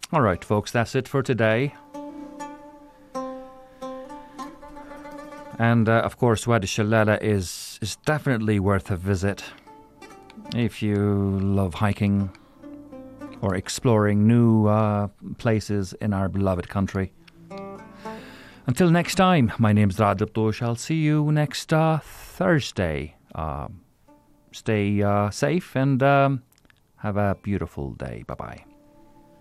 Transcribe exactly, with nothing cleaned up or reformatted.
All right, folks, that's it for today. And uh, of course, Wadi Shalala is is definitely worth a visit if you love hiking or exploring new uh, places in our beloved country. Until next time, my name's Radip Dosh. I'll see you next uh, Thursday. Uh, stay uh, safe and um, have a beautiful day. Bye-bye.